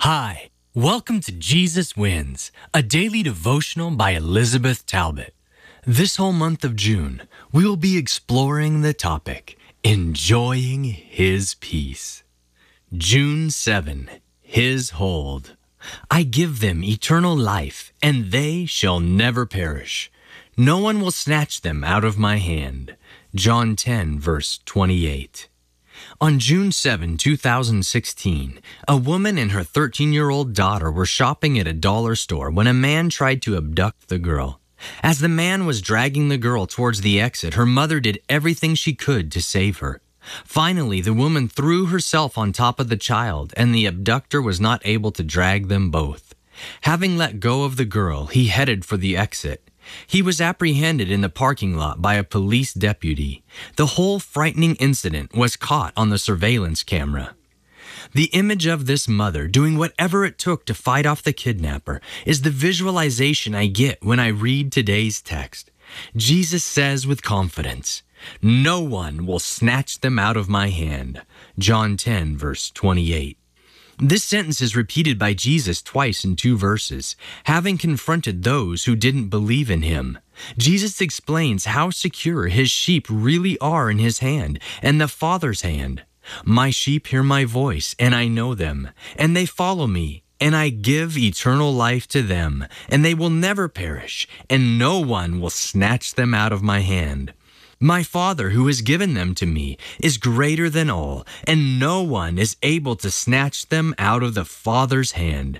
Hi, welcome to Jesus Wins, a daily devotional by Elizabeth Talbot. This whole month of June, we will be exploring the topic, Enjoying His Peace. June 7, His Hold. I give them eternal life, and they shall never perish. No one will snatch them out of my hand. John 10, verse 28. On June 7, 2016, a woman and her 13-year-old daughter were shopping at a dollar store when a man tried to abduct the girl. As the man was dragging the girl towards the exit, her mother did everything she could to save her. Finally, the woman threw herself on top of the child, and the abductor was not able to drag them both. Having let go of the girl, he headed for the exit. He was apprehended in the parking lot by a police deputy. The whole frightening incident was caught on the surveillance camera. The image of this mother doing whatever it took to fight off the kidnapper is the visualization I get when I read today's text. Jesus says with confidence, "No one will snatch them out of my hand." John 10, verse 28. This sentence is repeated by Jesus twice in 2 verses, having confronted those who didn't believe in him. Jesus explains how secure his sheep really are in his hand and the Father's hand. "My sheep hear my voice, and I know them, and they follow me, and I give eternal life to them, and they will never perish, and no one will snatch them out of my hand. My Father who has given them to me is greater than all, and no one is able to snatch them out of the Father's hand.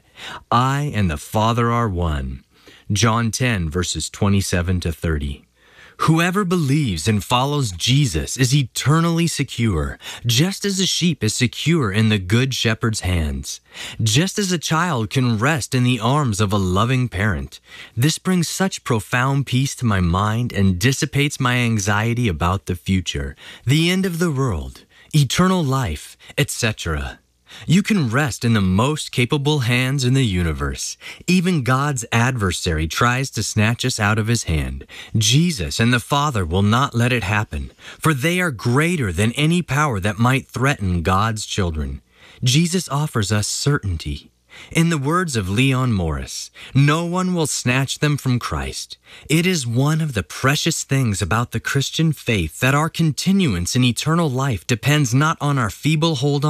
I and the Father are one." John 10, verses 27 to 30. Whoever believes and follows Jesus is eternally secure, just as a sheep is secure in the Good Shepherd's hands. Just as a child can rest in the arms of a loving parent. This brings such profound peace to my mind and dissipates my anxiety about the future, the end of the world, eternal life, etc. You can rest in the most capable hands in the universe. Even God's adversary tries to snatch us out of his hand. Jesus and the Father will not let it happen, for they are greater than any power that might threaten God's children. Jesus offers us certainty. In the words of Leon Morris, no one will snatch them from Christ. It is one of the precious things about the Christian faith that our continuance in eternal life depends not on our feeble hold on